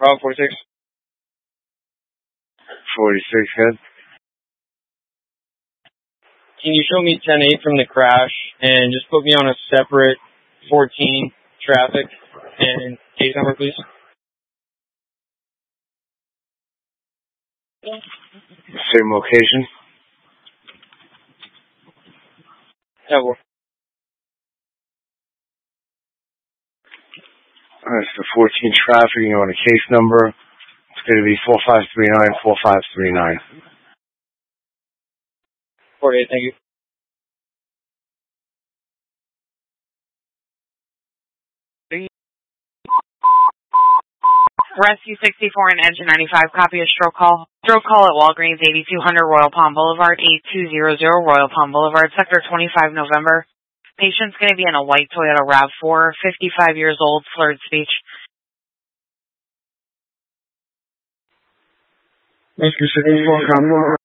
Route 46. 46, good. Can you show me 10-8 from the crash and just put me on a separate 14 traffic and case number, please? Same location? Yeah, well, Alright, so 14 traffic, you want a case number. It's going to be 4539, 4539. 48, thank you. Rescue 64 and Engine 95, copy a stroke call. Stroke call at Walgreens, 8200 Royal Palm Boulevard, 8200 Royal Palm Boulevard, Sector 25, November. Patient's going to be in a white Toyota RAV4, 55 years old, slurred speech. Rescue 64, copy.